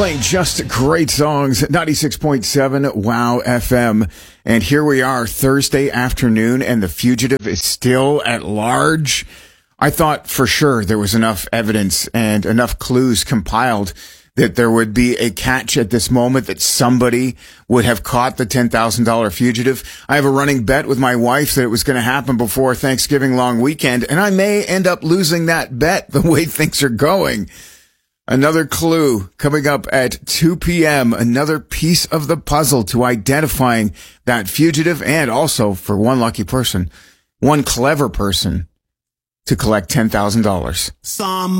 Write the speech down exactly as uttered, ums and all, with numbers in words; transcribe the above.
Playing just great songs, ninety-six point seven Wow F M. And here we are, Thursday afternoon, and the fugitive is still at large. I thought for sure there was enough evidence and enough clues compiled that there would be a catch at this moment, that somebody would have caught the ten thousand dollars fugitive. I have a running bet with my wife that it was going to happen before Thanksgiving long weekend, and I may end up losing that bet the way things are going. Another clue coming up at two p.m., another piece of the puzzle to identifying that fugitive, and also, for one lucky person, one clever person, to collect ten thousand dollars. Some